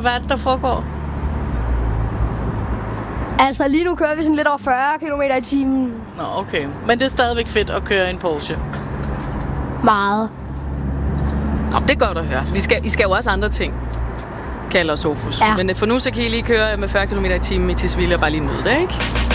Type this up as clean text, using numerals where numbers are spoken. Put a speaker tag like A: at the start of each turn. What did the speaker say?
A: hvad er det, der foregår?
B: Altså, lige nu kører vi sådan lidt over 40 km i timen.
A: Nå, okay. Men det er stadigvæk fedt at køre en Porsche.
B: Meget.
C: Nå, det er godt at høre. I skal jo også andre ting, Kalle og Sofus.
B: Ja.
C: Men for nu, så kan I lige køre med 40 km i timen i Tisvilde og bare lige nyde det, ikke?